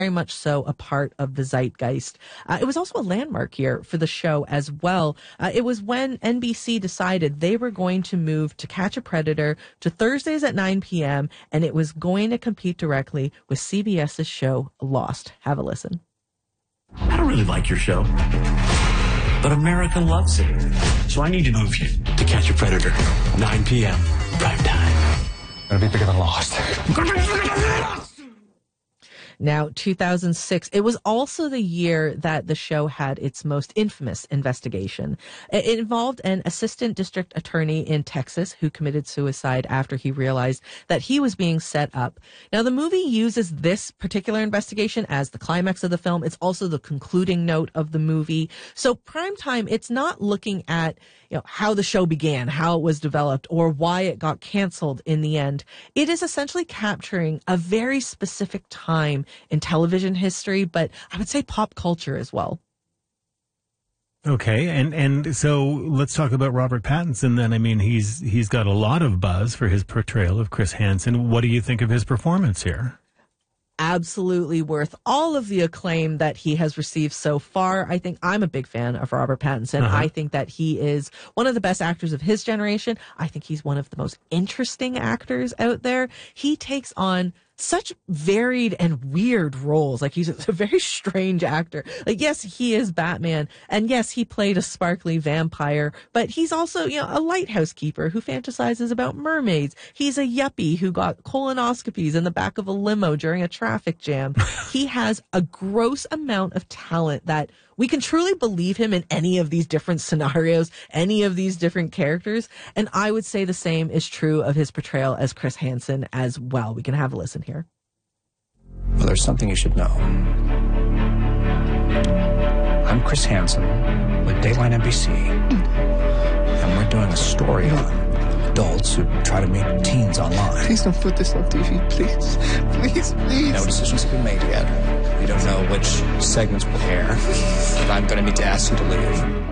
very much so a part of the zeitgeist. It was also a landmark year for the show as well. It was when NBC decided they were going to move To Catch a Predator to Thursdays at 9 p.m., and it was going to compete directly with CBS's show Lost. Have a listen. I don't really like your show, but America loves it. So I need to move you To Catch a Predator, 9 p.m., prime time. It'll be bigger than Lost. Now, 2006, it was also the year that the show had its most infamous investigation. It involved an assistant district attorney in Texas who committed suicide after he realized that he was being set up. Now, the movie uses this particular investigation as the climax of the film. It's also the concluding note of the movie. So Primetime, it's not looking at, how the show began, how it was developed, or why it got canceled in the end. It is essentially capturing a very specific time in television history, but I would say pop culture as well. Okay, and so let's talk about Robert Pattinson then. I mean, he's got a lot of buzz for his portrayal of Chris Hansen. What do you think of his performance here? Absolutely worth all of the acclaim that he has received so far. I think I'm a big fan of Robert Pattinson. I think that he is one of the best actors of his generation. I think he's one of the most interesting actors out there. He takes on such varied and weird roles. Like, he's a very strange actor. Like, yes, he is Batman, and yes, he played a sparkly vampire, but he's also, a lighthouse keeper who fantasizes about mermaids. He's a yuppie who got colonoscopies in the back of a limo during a traffic jam. He has a gross amount of talent that we can truly believe him in any of these different scenarios, any of these different characters. And I would say the same is true of his portrayal as Chris Hansen as well. We can have a listen here. Well, there's something you should know. I'm Chris Hansen with Dateline NBC, and we're doing a story on adults who try to meet teens online. Please don't put this on TV, please. Please, please. No decisions have been made yet. We don't know which segments will air, but I'm going to need to ask you to leave.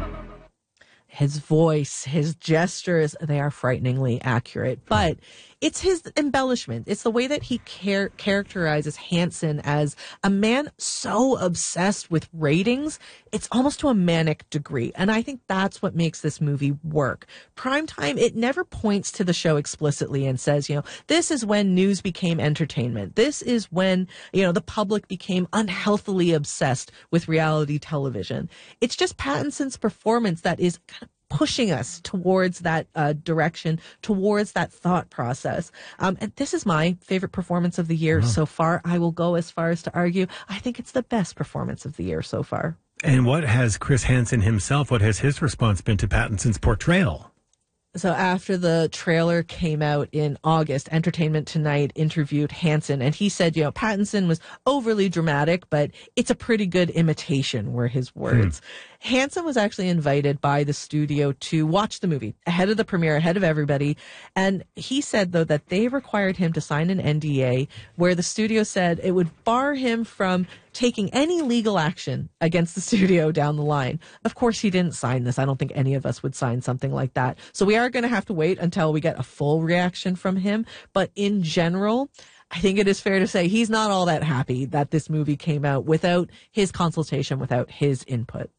His voice, his gestures, they are frighteningly accurate. But it's his embellishment. It's the way that he characterizes Hansen as a man so obsessed with ratings, it's almost to a manic degree. And I think that's what makes this movie work. Primetime, it never points to the show explicitly and says, this is when news became entertainment. This is when, the public became unhealthily obsessed with reality television. It's just Pattinson's performance that is kind of pushing us towards that direction, towards that thought process. And this is my favorite performance of the year so far. I will go as far as to argue I think it's the best performance of the year so far. And what has Chris Hansen himself, what has his response been to Pattinson's portrayal? So after the trailer came out in August, Entertainment Tonight interviewed Hansen, and he said, Pattinson was overly dramatic, but it's a pretty good imitation, were his words. Hansen was actually invited by the studio to watch the movie ahead of the premiere, ahead of everybody. And he said, though, that they required him to sign an NDA where the studio said it would bar him from taking any legal action against the studio down the line. Of course, he didn't sign this. I don't think any of us would sign something like that. So we are going to have to wait until we get a full reaction from him. But in general, I think it is fair to say he's not all that happy that this movie came out without his consultation, without his input.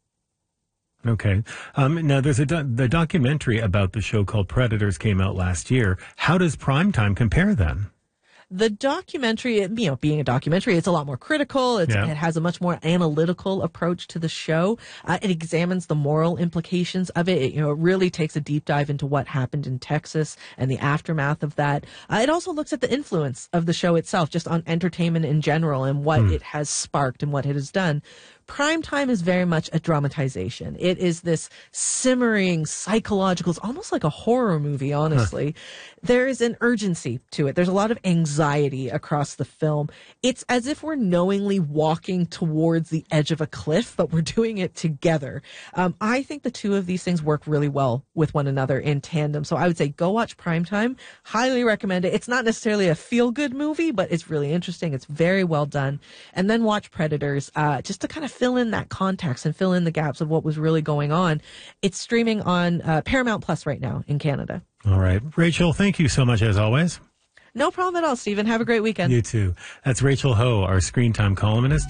Okay. Now, there's the documentary about the show called Predators came out last year. How does Primetime compare then? The documentary, being a documentary, it's a lot more critical. It has a much more analytical approach to the show. It examines the moral implications of it. It really takes a deep dive into what happened in Texas and the aftermath of that. It also looks at the influence of the show itself, just on entertainment in general and what it has sparked and what it has done. Primetime is very much a dramatization. It is this simmering psychological, it's almost like a horror movie, honestly. There is an urgency to it. There's a lot of anxiety across the film. It's as if we're knowingly walking towards the edge of a cliff, but we're doing it together. I think the two of these things work really well with one another in tandem. So I would say go watch Primetime. Highly recommend it. It's not necessarily a feel-good movie, but it's really interesting. It's very well done. And then watch Predators, just to kind of fill in that context and fill in the gaps of what was really going on. It's streaming on Paramount Plus right now in Canada. All right. Rachel, thank you so much as always. No problem at all, Stephen. Have a great weekend. You too. That's Rachel Ho, our Screen Time columnist.